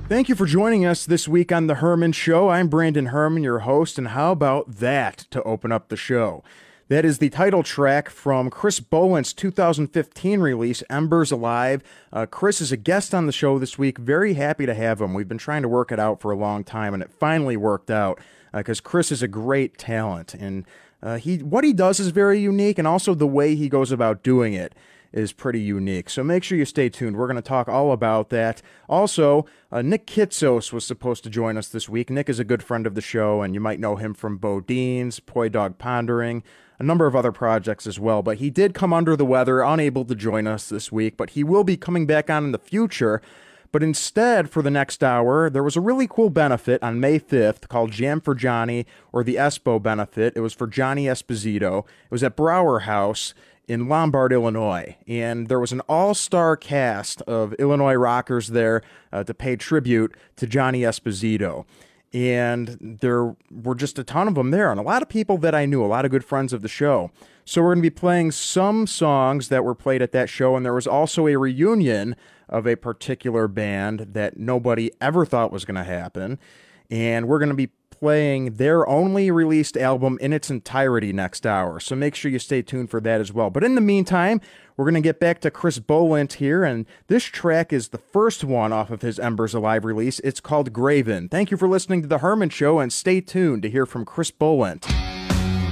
Thank you for joining us this week on The Herman Show. I'm Brandon Herman, your host, and how about that to open up the show? That is the title track from Chris Bolent's 2015 release, Embers Alive. Chris is a guest on the show this week. Very happy to have him. We've been trying to work it out for a long time, and it finally worked out because Chris is a great talent. And what he does is very unique, and also the way he goes about doing it is pretty unique. So make sure you stay tuned. We're going to talk all about that. Also, Nick Kitsos was supposed to join us this week. Nick is a good friend of the show, and you might know him from Bodine's, Poi Dog Pondering, a number of other projects as well. But he did come under the weather, unable to join us this week, but he will be coming back on in the future. But instead, for the next hour, there was a really cool benefit on May 5th called Jam for Johnny, or the Espo benefit. It was for Johnny Esposito. It was at Brower House in Lombard, Illinois, and there was an all-star cast of Illinois rockers there to pay tribute to Johnny Esposito. And there were just a ton of them there, and a lot of people that I knew, a lot of good friends of the show. So we're going to be playing some songs that were played at that show, and there was also a reunion of a particular band that nobody ever thought was going to happen. And we're going to be playing their only released album in its entirety next hour. So make sure you stay tuned for that as well. But in the meantime, we're going to get back to Chris Bolent here, and this track is the first one off of his Embers Alive release. It's called Graven. Thank you for listening to The Herman Show, and stay tuned to hear from Chris Bolent.